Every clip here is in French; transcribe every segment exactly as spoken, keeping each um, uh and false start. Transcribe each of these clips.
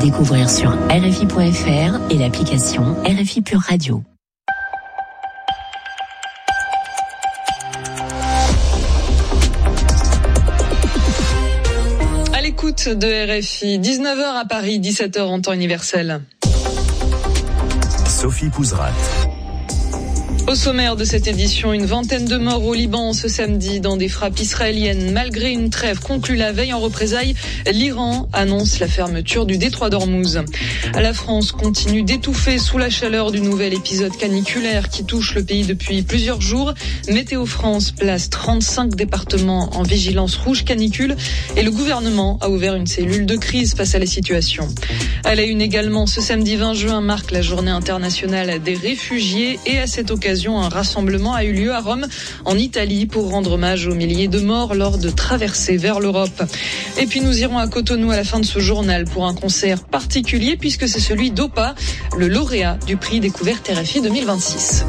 découvrir sur R F I point F R et l'application R F I Pure Radio. À l'écoute de R F I, dix-neuf heures à Paris, dix-sept heures en temps universel. Sophie Pouzrat. Au sommaire de cette édition, une vingtaine de morts au Liban ce samedi dans des frappes israéliennes. Malgré une trêve conclue la veille en représailles, l'Iran annonce la fermeture du détroit d'Ormuz. La France continue d'étouffer sous la chaleur du nouvel épisode caniculaire qui touche le pays depuis plusieurs jours. Météo France place trente-cinq départements en vigilance rouge canicule et le gouvernement a ouvert une cellule de crise face à la situation. À la une également, ce samedi vingt juin marque la journée internationale des réfugiés et à cette occasion, un rassemblement a eu lieu à Rome, en Italie, pour rendre hommage aux milliers de morts lors de traversées vers l'Europe. Et puis nous irons à Cotonou à la fin de ce journal pour un concert particulier puisque c'est celui d'Opa, le lauréat du prix Découverte R F I deux mille vingt-six.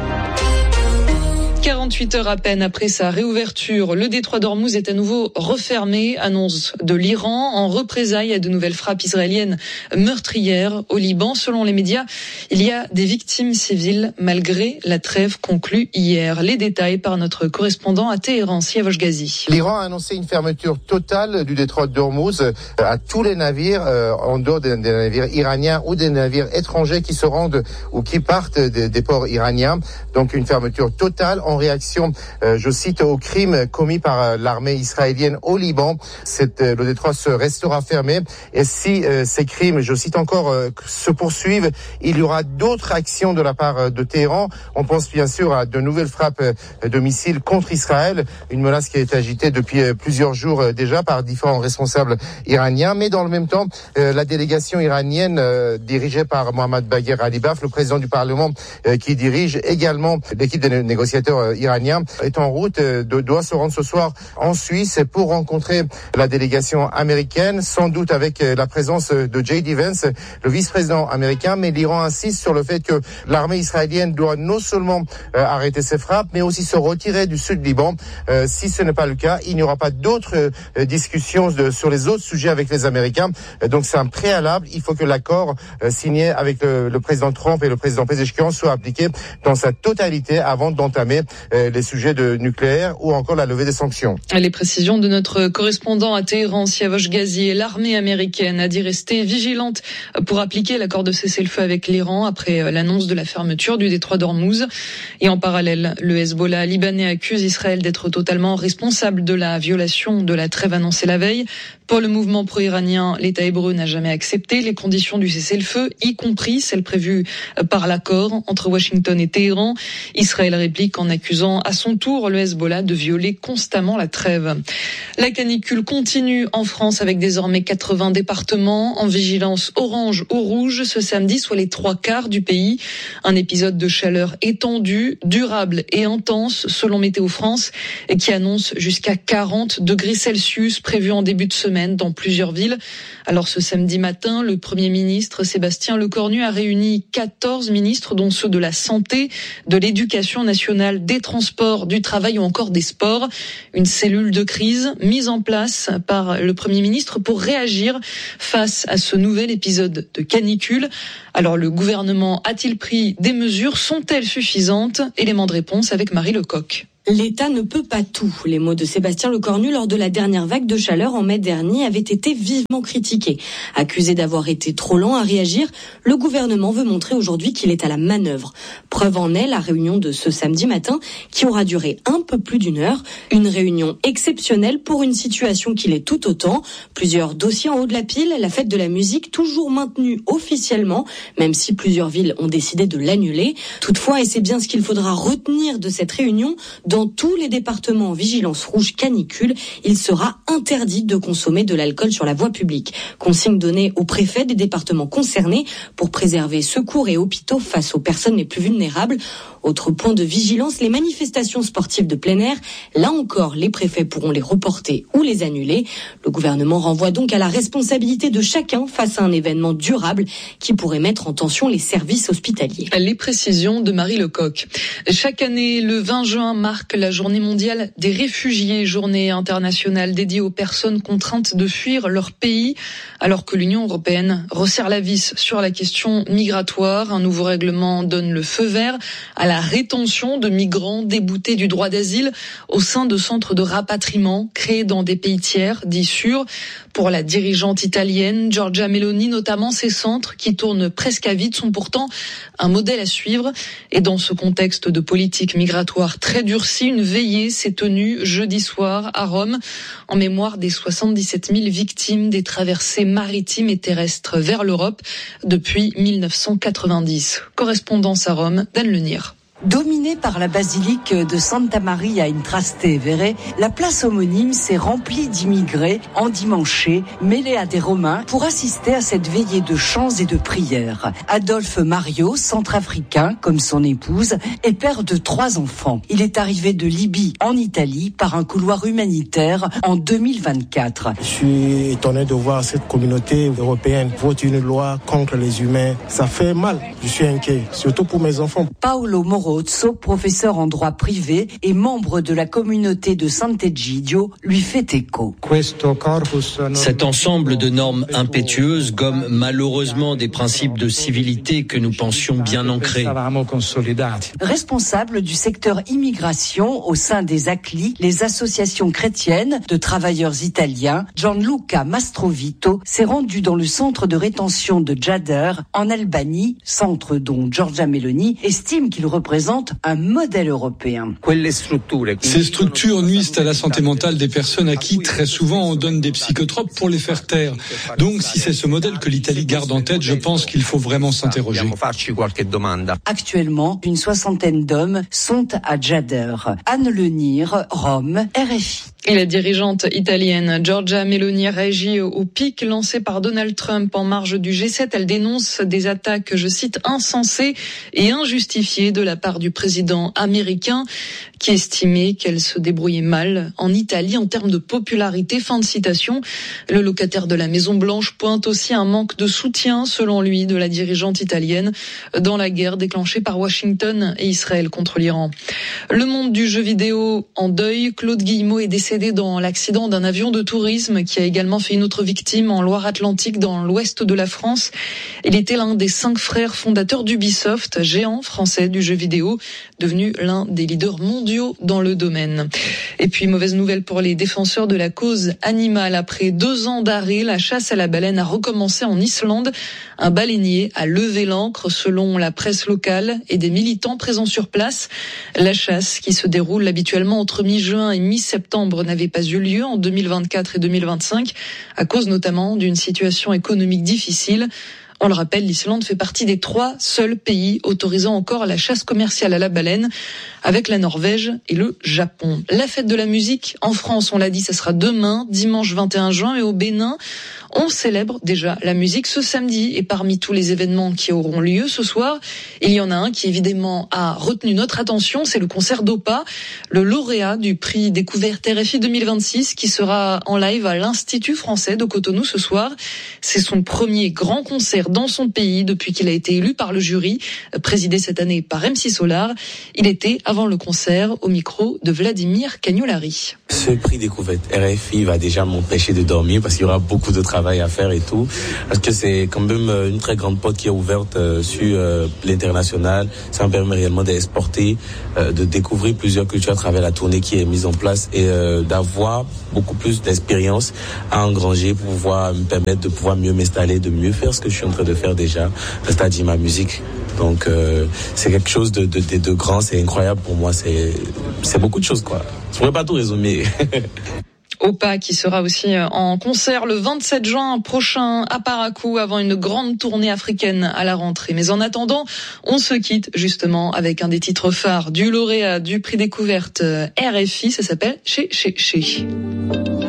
quarante-huit heures à peine après sa réouverture, le détroit d'Ormuz est à nouveau refermé, annonce de l'Iran, en représailles à de nouvelles frappes israéliennes meurtrières au Liban. Selon les médias, il y a des victimes civiles malgré la trêve conclue hier. Les détails par notre correspondant à Téhéran, Siavash Ghazi. L'Iran a annoncé une fermeture totale du détroit d'Ormuz à tous les navires, euh, en dehors des, des navires iraniens ou des navires étrangers qui se rendent ou qui partent des, des ports iraniens. Donc une fermeture totale en réaction, euh, je cite, aux crimes commis par euh, l'armée israélienne au Liban. Cette, euh, le détroit se restera fermé et si euh, ces crimes, je cite encore, euh, se poursuivent, il y aura d'autres actions de la part euh, de Téhéran. On pense bien sûr à de nouvelles frappes euh, de missiles contre Israël, une menace qui a été agitée depuis euh, plusieurs jours euh, déjà par différents responsables iraniens. Mais dans le même temps, euh, la délégation iranienne euh, dirigée par Mohammad Bagher Ghalibaf, le président du Parlement, euh, qui dirige également l'équipe des négociateurs iranien, est en route, euh, doit se rendre ce soir en Suisse pour rencontrer la délégation américaine, sans doute avec euh, la présence de J D Vance, le vice-président américain. Mais l'Iran insiste sur le fait que l'armée israélienne doit non seulement euh, arrêter ses frappes, mais aussi se retirer du sud Liban. Euh, si ce n'est pas le cas, il n'y aura pas d'autres euh, discussions de, sur les autres sujets avec les Américains. Euh, donc c'est un préalable. Il faut que l'accord euh, signé avec le, le président Trump et le président Pezeshkian soit appliqué dans sa totalité avant d'entamer Euh, les sujets de nucléaire ou encore la levée des sanctions. Les précisions de notre correspondant à Téhéran, Siavash Ghazi. L'armée américaine a dit rester vigilante pour appliquer l'accord de cessez-le-feu avec l'Iran après l'annonce de la fermeture du détroit d'Ormuz. Et en parallèle, le Hezbollah libanais accuse Israël d'être totalement responsable de la violation de la trêve annoncée la veille. Pour le mouvement pro-iranien, l'État hébreu n'a jamais accepté les conditions du cessez-le-feu, y compris celles prévues par l'accord entre Washington et Téhéran. Israël réplique en accusant à son tour le Hezbollah de violer constamment la trêve. La canicule continue en France avec désormais quatre-vingts départements en vigilance orange ou rouge ce samedi, soit les trois quarts du pays. Un épisode de chaleur étendu, durable et intense selon Météo France et qui annonce jusqu'à quarante degrés Celsius prévus en début de semaine dans plusieurs villes. Alors ce samedi matin, le Premier ministre Sébastien Lecornu a réuni quatorze ministres, dont ceux de la santé, de l'éducation nationale, des transports, du travail ou encore des sports. Une cellule de crise mise en place par le Premier ministre pour réagir face à ce nouvel épisode de canicule. Alors le gouvernement a-t-il pris des mesures? Sont-elles suffisantes? Élément de réponse avec Marie Lecoq. L'État ne peut pas tout. Les mots de Sébastien Lecornu lors de la dernière vague de chaleur en mai dernier avaient été vivement critiqués. Accusé d'avoir été trop lent à réagir, le gouvernement veut montrer aujourd'hui qu'il est à la manœuvre. Preuve en est la réunion de ce samedi matin qui aura duré un peu plus d'une heure. Une réunion exceptionnelle pour une situation qui l'est tout autant. Plusieurs dossiers en haut de la pile, la fête de la musique toujours maintenue officiellement, même si plusieurs villes ont décidé de l'annuler. Toutefois, et c'est bien ce qu'il faudra retenir de cette réunion, dans tous les départements en vigilance rouge canicule, il sera interdit de consommer de l'alcool sur la voie publique. Consigne donnée aux préfets des départements concernés pour préserver secours et hôpitaux face aux personnes les plus vulnérables. Autre point de vigilance, les manifestations sportives de plein air. Là encore, les préfets pourront les reporter ou les annuler. Le gouvernement renvoie donc à la responsabilité de chacun face à un événement durable qui pourrait mettre en tension les services hospitaliers. Les précisions de Marie Lecoq. Chaque année, le vingt juin marque marque la journée mondiale des réfugiés, journée internationale dédiée aux personnes contraintes de fuir leur pays, alors que l'Union européenne resserre la vis sur la question migratoire. Un nouveau règlement donne le feu vert à la rétention de migrants déboutés du droit d'asile au sein de centres de rapatriement créés dans des pays tiers, dits sûrs. Pour la dirigeante italienne Giorgia Meloni, notamment, ces centres qui tournent presque à vide sont pourtant un modèle à suivre. Et dans ce contexte de politique migratoire très durcie, une veillée s'est tenue jeudi soir à Rome en mémoire des soixante-dix-sept mille victimes des traversées maritimes et terrestres vers l'Europe depuis mille neuf cent quatre-vingt-dix. Correspondance à Rome, Dan Lenir. Dominée par la basilique de Santa Maria in Trastevere, la place homonyme s'est remplie d'immigrés endimanchés, mêlés à des Romains, pour assister à cette veillée de chants et de prières. Adolphe Mario, centrafricain, comme son épouse, est père de trois enfants. Il est arrivé de Libye en Italie par un couloir humanitaire en deux mille vingt-quatre. Je suis étonné de voir cette communauté européenne voter une loi contre les humains. Ça fait mal. Je suis inquiet, surtout pour mes enfants. Paolo Moro, professeur en droit privé et membre de la communauté de Sant'Egidio, lui fait écho. Cet ensemble de normes impétueuses gomme malheureusement des principes de civilité que nous pensions bien ancrés. Responsable du secteur immigration au sein des A C L I, les associations chrétiennes de travailleurs italiens, Gianluca Mastrovito s'est rendu dans le centre de rétention de Djader en Albanie, centre dont Giorgia Meloni estime qu'il représente un modèle européen. Ces structures nuisent à la santé mentale des personnes à qui très souvent on donne des psychotropes pour les faire taire. Donc si c'est ce modèle que l'Italie garde en tête, je pense qu'il faut vraiment s'interroger. Actuellement, une soixantaine d'hommes sont à Djader. Anne Lenir, Rome, R F I. Et la dirigeante italienne Giorgia Meloni réagit au pic lancé par Donald Trump en marge du G sept. Elle dénonce des attaques, je cite, insensées et injustifiées de la part du président américain qui estimait qu'elle se débrouillait mal en Italie en termes de popularité. Fin de citation. Le locataire de la Maison-Blanche pointe aussi un manque de soutien, selon lui, de la dirigeante italienne dans la guerre déclenchée par Washington et Israël contre l'Iran. Le monde du jeu vidéo en deuil. Claude Guillemot est décédé dans l'accident d'un avion de tourisme qui a également fait une autre victime en Loire-Atlantique dans l'ouest de la France. Il était l'un des cinq frères fondateurs d'Ubisoft, géant français du jeu vidéo, devenu l'un des leaders mondiaux dans le domaine. Et puis, mauvaise nouvelle pour les défenseurs de la cause animale. Après deux ans d'arrêt, la chasse à la baleine a recommencé en Islande. Un baleinier a levé l'ancre selon la presse locale et des militants présents sur place. La chasse, qui se déroule habituellement entre mi-juin et mi-septembre, n'avait pas eu lieu en deux mille vingt-quatre et deux mille vingt-cinq, à cause notamment d'une situation économique difficile. On le rappelle, l'Islande fait partie des trois seuls pays autorisant encore la chasse commerciale à la baleine, avec la Norvège et le Japon. La fête de la musique en France, on l'a dit, ça sera demain, dimanche vingt et un juin, et au Bénin, on célèbre déjà la musique ce samedi. Et parmi tous les événements qui auront lieu ce soir, il y en a un qui évidemment a retenu notre attention, c'est le concert d'Opa, le lauréat du prix Découverte R F I deux mille vingt-six, qui sera en live à l'Institut français de Cotonou ce soir. C'est son premier grand concert dans son pays depuis qu'il a été élu par le jury, présidé cette année par M six Solar. Il était, avant le concert, au micro de Vladimir Cagnolari. Ce prix Découverte R F I va déjà m'empêcher de dormir parce qu'il y aura beaucoup de travail à faire et tout. Parce que c'est quand même une très grande porte qui est ouverte sur l'international. Ça me permet réellement d'exporter, de découvrir plusieurs cultures à travers la tournée qui est mise en place et d'avoir beaucoup plus d'expérience à engranger pour pouvoir me permettre de pouvoir mieux m'installer, de mieux faire ce que je suis en train de faire déjà, c'est-à-dire ma musique. Donc euh, c'est quelque chose de, de, de, de grand, c'est incroyable pour moi, c'est, c'est beaucoup de choses quoi. Je pourrais pas tout résumer. Opa qui sera aussi en concert le vingt-sept juin prochain à Parakou avant une grande tournée africaine à la rentrée. Mais en attendant, on se quitte justement avec un des titres phares du lauréat du prix Découverte R F I, ça s'appelle Chez Chez Chez.